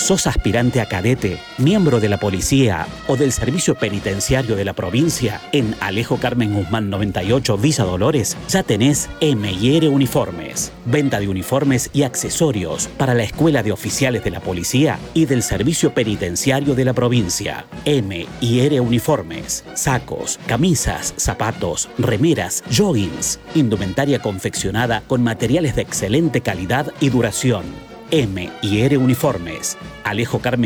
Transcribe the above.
¿Sos aspirante a cadete, miembro de la policía o del servicio penitenciario de la provincia? En Alejo Carmen Guzmán 98, Villa Dolores, ya tenés M&R Uniformes. Venta de uniformes y accesorios para la Escuela de Oficiales de la Policía y del Servicio Penitenciario de la provincia. M&R Uniformes. Sacos, camisas, zapatos, remeras, joggings. Indumentaria confeccionada con materiales de excelente calidad y duración. M&R Uniformes. Alejo Carmen